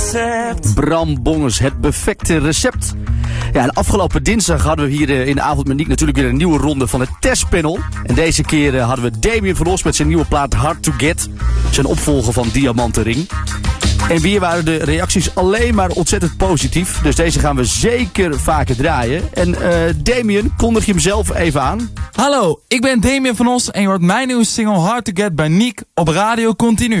recept. Bram Bongers, het perfecte recept. Ja, en afgelopen dinsdag hadden we hier in de avond met Niek natuurlijk weer een nieuwe ronde van het testpanel. En deze keer hadden we Damien van Os met zijn nieuwe plaat Hard to Get. Zijn opvolger van Diamanten Ring. En weer waren de reacties alleen maar ontzettend positief. Dus deze gaan we zeker vaker draaien. En Damien, kondig je hem zelf even aan. Hallo, ik ben Damien van Os en je hoort mijn nieuwe single Hard to Get bij Niek op Radio Continu.